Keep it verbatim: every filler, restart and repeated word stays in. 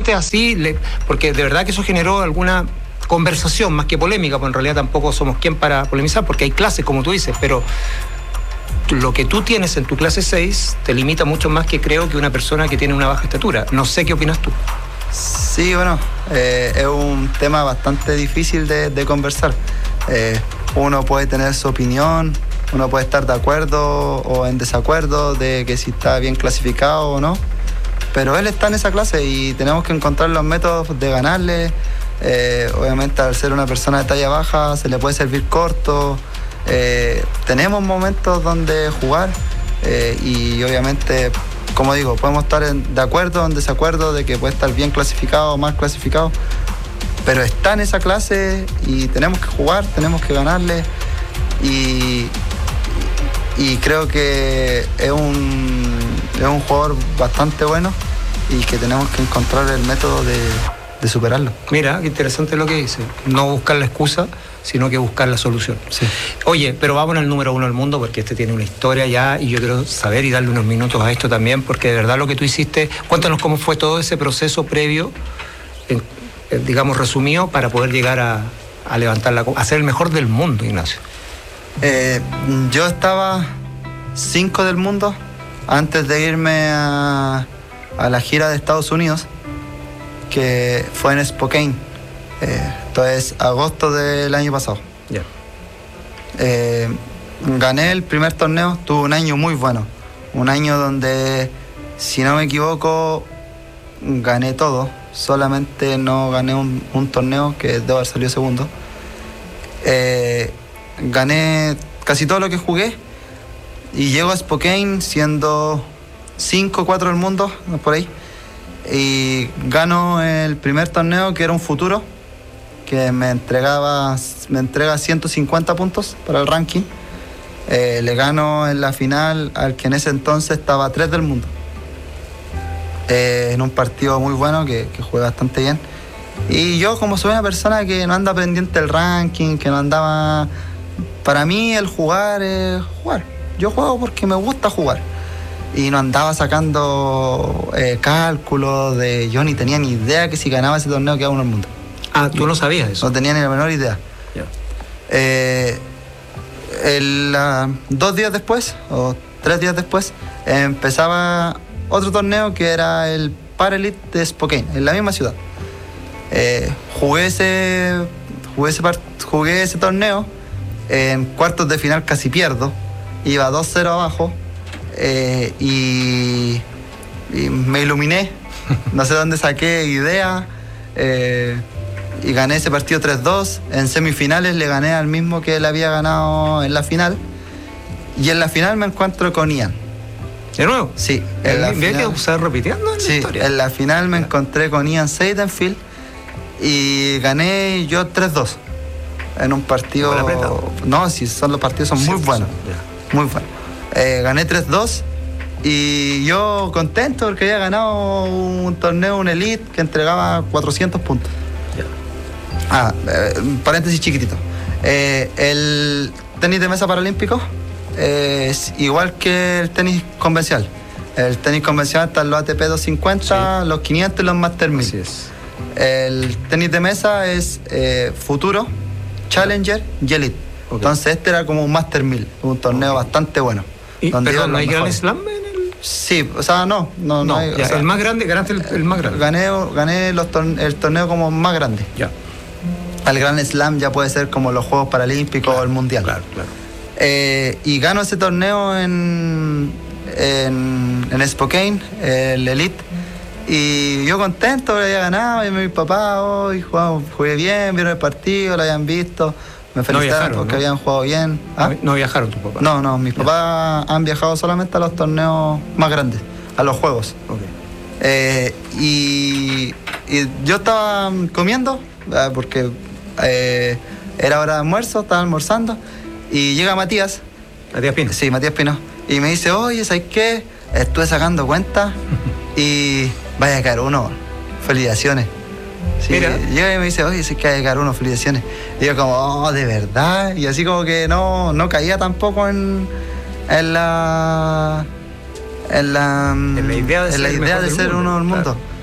sientes así? Le, porque de verdad que eso generó alguna conversación más que polémica, pues en realidad tampoco somos quien para polemizar, porque hay clases, como tú dices, pero lo que tú tienes en tu clase seis te limita mucho más que creo que una persona que tiene una baja estatura. No sé qué opinas tú. Sí, bueno, eh, es un tema bastante difícil de, de conversar. Eh, uno puede tener su opinión, uno puede estar de acuerdo o en desacuerdo de que si está bien clasificado o no, pero él está en esa clase y tenemos que encontrar los métodos de ganarle. Eh, obviamente, al ser una persona de talla baja, se le puede servir corto. Eh, tenemos momentos donde jugar eh, y obviamente, como digo, podemos estar en, de acuerdo o en desacuerdo de que puede estar bien clasificado o mal clasificado, pero está en esa clase y tenemos que jugar, tenemos que ganarle y, y creo que es un, es un jugador bastante bueno y que tenemos que encontrar el método de, de superarlo. Mira, qué interesante lo que dice. No buscar la excusa, sino que buscar la solución. Sí. Oye, pero vamos al número uno del mundo, porque este tiene una historia ya y yo quiero saber y darle unos minutos a esto también, porque de verdad lo que tú hiciste, cuéntanos cómo fue todo ese proceso previo, en, en, digamos resumido, para poder llegar a, a levantar la a ser el mejor del mundo, Ignacio. Eh, yo estaba cinco del mundo antes de irme a, a la gira de Estados Unidos, que fue en Spokane. Eh, entonces, agosto del año pasado. Yeah. Eh, gané el primer torneo, tuve un año muy bueno. Un año donde, si no me equivoco, gané todo. Solamente no gané un, un torneo, que debo haber salido segundo. Eh, gané casi todo lo que jugué. Y llego a Spokane siendo cinco o cuatro del mundo, por ahí. Y gano el primer torneo, que era un futuro, que me entregaba me entrega ciento cincuenta puntos para el ranking. Eh, le gano en la final al que en ese entonces estaba a tres del mundo. Eh, en un partido muy bueno, que, que juega bastante bien. Y yo, como soy una persona que no anda pendiente del ranking, que no andaba... Para mí el jugar es jugar. Yo juego porque me gusta jugar. Y no andaba sacando eh, cálculos de... Yo ni tenía ni idea que si ganaba ese torneo quedaba uno al mundo. Ah, ¿tú no sabías eso? No tenía ni la menor idea. Yeah. Eh, el, uh, dos días después, o tres días después, eh, empezaba otro torneo que era el Parelite de Spokane, en la misma ciudad. Eh, jugué, ese, jugué, ese part, jugué ese torneo, en cuartos de final casi pierdo, iba dos cero abajo, eh, y, y me iluminé, no sé dónde saqué idea, eh, y gané ese partido tres dos. En semifinales le gané al mismo que él había ganado en la final. Y en la final me encuentro con Ian. ¿De nuevo? Sí. En la final, que usar repitiendo en sí, la historia. En la final me yeah. encontré con Ian Seidenfield y gané yo tres dos. En un partido... No, sí, son, los partidos son sí, muy buenos. Yeah. Muy buenos. Eh, gané tres dos y yo contento porque había ganado un torneo, un Elite, que entregaba cuatrocientos puntos. Ah, eh, paréntesis chiquitito. Eh, el tenis de mesa paralímpico eh, es igual que el tenis convencional. El tenis convencional está en los A T P doscientos cincuenta, sí. los quinientos y los Master mil. Así es. El tenis de mesa es eh, Futuro, Challenger y Elite. Okay. Entonces este era como un Master mil, un torneo okay. bastante bueno. ¿Y, perdón, no hay Grand Slam en el...? Sí, o sea, no. No, no, no hay, ya, o sea, el más grande, ganaste el, el más grande. Gané, gané los torne- el torneo como más grande. Ya. Al Grand Slam ya puede ser como los Juegos Paralímpicos claro, o el Mundial. Claro, claro. Eh, y gano ese torneo en, en, en Spokane, el Elite. Y yo contento, que había ganado, y mi papá, hoy oh, jugué bien, vieron el partido, lo habían visto. Me felicitaron no viajaron, porque ¿no? habían jugado bien. ¿Ah? No viajaron tus papás. No, no, mis ya. papás han viajado solamente a los torneos más grandes, a los juegos. Okay. Eh, y, y yo estaba comiendo, porque eh, era hora de almuerzo, estaba almorzando, y llega Matías. ¿Matías Pino? Sí, Matías Pino. Y me dice, oye, ¿sabes qué? Estuve sacando cuenta y vaya a caer uno. Felicitaciones. Sí, Mira. Llega y me dice, oye, si es que hay que dar uno, felicitaciones. Y yo como, oh, ¿de verdad? Y así como que no, no caía tampoco en, en la... En la, en la idea de en ser, la idea de ser uno del mundo. Claro.